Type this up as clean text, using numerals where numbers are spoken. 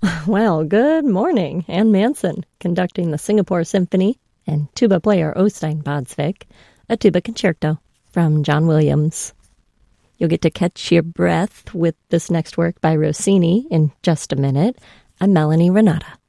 Well, good morning. Ann Manson, conducting the Singapore Symphony, and tuba player Øystein Bodsvik, a tuba concerto from John Williams. You'll get to catch your breath with this next work by Rossini in just a minute. I'm Melanie Renata.